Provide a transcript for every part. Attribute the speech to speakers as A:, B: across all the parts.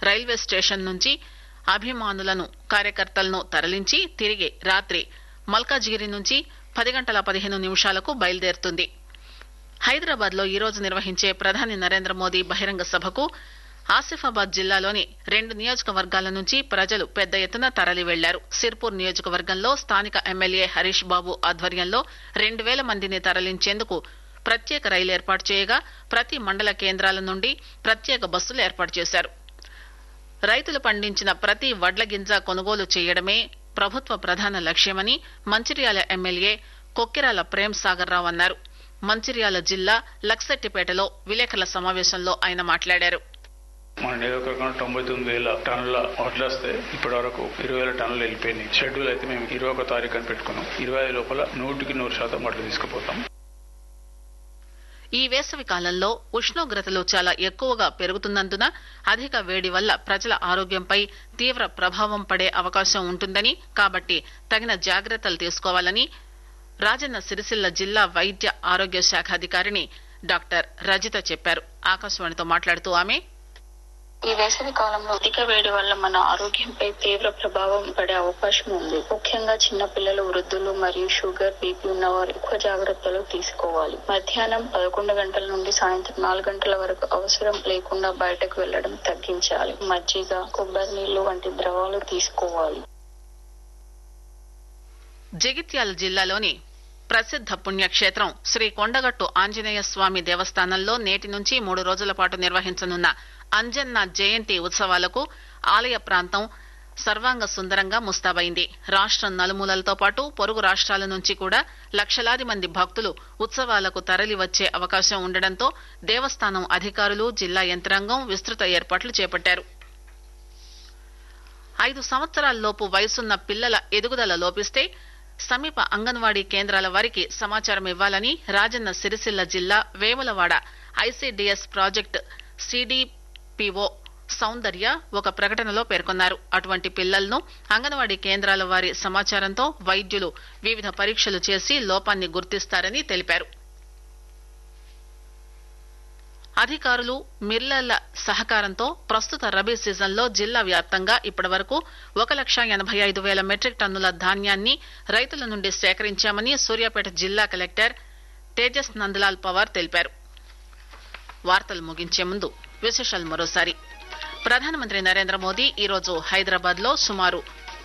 A: Railway station నుంచి అభిమానులను కార్యకర్తలను తరలించి తిరిగి రాత్రి మల్కాజిగిరి నుంచి 10:15 బయలుదేరుతుంది. హైదరాబాద్ లో ఈరోజు నిర్వహించే ప్రధాని నరేంద్ర మోదీ బహిరంగ సభకు ఆసిఫాబాద్ జిల్లాలోని 2 నియోజకవర్గాల నుంచి ప్రజలు పెద్ద ఎత్తున తరలి వెళ్లారు. సిర్పూర్ నియోజకవర్గంలో స్థానిక ఎమ్మెల్యే హరీష్ బాబు ఆధ్వర్యంలో 2,000 మందిని తరలించేందుకు ప్రత్యేక రైలు ఏర్పాటు చేయగా ప్రతి మండల కేంద్రాల నుండి ప్రత్యేక బస్సులు ఏర్పాటు చేశారు. రైతులు పండించిన ప్రతి వడ్ల గింజ కొనుగోలు చేయడమే ప్రభుత్వ ప్రధాన లక్ష్యమని మంచిర్యాల ఎమ్మెల్యే కొక్కిరాల ప్రేమ్ సాగర్ రావు అన్నారు. మంచిర్యాల జిల్లా లక్సెట్టిపేటలో విలేకరుల సమావేశంలో ఆయన మాట్లాడారు.
B: మన నియోజకవర్గంలో 99,000 టన్నుల వడ్లు వస్తే ఇప్పటి వరకు 20,000 టన్నులు వెళ్ళిపోయినాయి. షెడ్యూల్ అయితే మేము 21 తారీఖుని పెట్టుకున్నాం. 25 లోపల 100% వడ్లు తీసుకుపోతాం.
A: ఈ వేసవి కాలంలో ఉష్ణోగ్రతలు చాలా ఎక్కువగా పెరుగుతున్నందున అధిక వేడి వల్ల ప్రజల ఆరోగ్యంపై తీవ్ర ప్రభావం పడే అవకాశం ఉంటుందని, కాబట్టి తగిన జాగ్రత్తలు తీసుకోవాలని రాజన్న సిరిసిల్ల జిల్లా వైద్య ఆరోగ్య శాఖ అధికారిని డాక్టర్ రజిత చెప్పారు. ఆకాశవాణితో మాట్లాడుతూ ఆమె
C: ఈ వేసవి కాలంలో అధిక వేడి వల్ల మన ఆరోగ్యంపై తీవ్ర ప్రభావం పడే అవకాశం ఉంది. ముఖ్యంగా చిన్న పిల్లలు, వృద్ధులు మరియు షుగర్, బీపీ ఉన్నవారు ఎక్కువ జాగ్రత్తలు తీసుకోవాలి. మధ్యాహ్నం 11 గంటల నుండి సాయంత్రం 4 గంటల వరకు అవసరం లేకుండా బయటకు వెళ్లడం తగ్గించాలి. మజ్జిగ, కొబ్బరి నీళ్లు వంటి ద్రవాలు తీసుకోవాలి.
A: జగిత్యాల జిల్లాలోని ప్రసిద్ధ పుణ్యక్షేత్రం శ్రీ కొండగట్టు ఆంజనేయ స్వామి దేవస్థానంలో నేటి నుంచి 3 రోజుల పాటు నిర్వహించనున్న అంజన్న జయంతి ఉత్సవాలకు ఆలయ ప్రాంతం సర్వాంగ సుందరంగా ముస్తాబైంది. రాష్ట్రం నలుమూలలతో పాటు పొరుగు రాష్ట్రాల నుంచి కూడా లక్షలాది మంది భక్తులు ఉత్సవాలకు తరలి వచ్చే అవకాశం ఉండడంతో దేవస్థానం అధికారులు, జిల్లా యంత్రాంగం విస్తృత ఏర్పాట్లు చేపట్టారు. 5 సంవత్సరాలలోపు వయసున్న పిల్లల ఎదుగుదల లోపిస్తే సమీప అంగన్వాడీ కేంద్రాల వారికి సమాచారం ఇవ్వాలని రాజన్న సిరిసిల్ల జిల్లా వేములవాడ ఐసీడీఎస్ ప్రాజెక్టు సిడిపిఓ సౌందర్య ఒక ప్రకటనలో పేర్కొన్నారు. అటువంటి పిల్లలను అంగన్వాడీ కేంద్రాల వారి సమాచారంతో వైద్యులు వివిధ పరీక్షలు చేసి లోపాన్ని గుర్తిస్తారని తెలిపారు. అధికారులు, మిల్లర్ల సహకారంతో ప్రస్తుత రబీ సీజన్లో జిల్లా వ్యాప్తంగా ఇప్పటివరకు 1,85,000 మెట్రిక్ టన్నుల ధాన్యాన్ని రైతుల నుండి సేకరించామని సూర్యాపేట జిల్లా కలెక్టర్ తేజస్ నందలాల్ పవార్ తెలిపారు. వార్తలు ముగించే ముందు విశేషాలు మరోసారి. ప్రధానమంత్రి నరేంద్ర మోదీ ఈరోజు హైదరాబాద్ లో సుమారు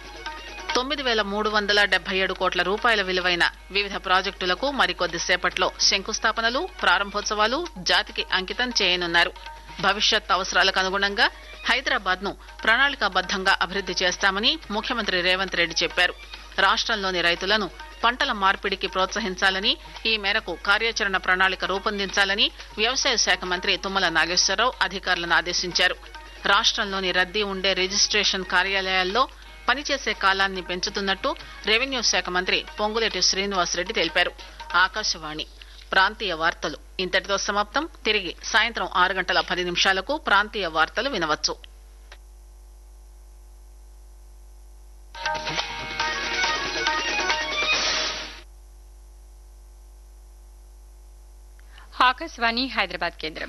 A: 9,377 కోట్ల రూపాయల విలువైన వివిధ ప్రాజెక్టులకు మరికొద్దిసేపట్లో శంకుస్థాపనలు, ప్రారంభోత్సవాలు జాతికి అంకితం చేయనున్నారు. భవిష్యత్ అవసరాలకు అనుగుణంగా హైదరాబాద్ ను ప్రణాళికాబద్దంగా అభివృద్ది చేస్తామని ముఖ్యమంత్రి రేవంత్ రెడ్డి చెప్పారు. రాష్ట్రంలోని రైతులను పంటల మార్పిడికి ప్రోత్సహించాలని, ఈ మేరకు కార్యాచరణ ప్రణాళిక రూపొందించాలని వ్యవసాయ శాఖ మంత్రి తుమ్మల నాగేశ్వరరావు అధికారులను ఆదేశించారు. రాష్ట్రంలోని రద్దీ ఉండే రిజిస్ట్రేషన్ కార్యాలయాల్లో పనిచేసే కాలాన్ని పెంచుతున్నట్టు రెవెన్యూ శాఖ మంత్రి పొంగులేటి శ్రీనివాసరెడ్డి తెలిపారు. ఆకాశవాణి ప్రాంతీయ వార్తలు ఇంతటితో సమాప్తం. తిరిగి సాయంత్రం 6:10 ప్రాంతీయ వార్తలు వినవచ్చు.
D: ఆకాశవాణి హైదరాబాద్ కేంద్రం.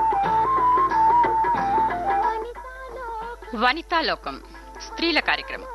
D: వనితాలోకం స్త్రీల కార్యక్రమం.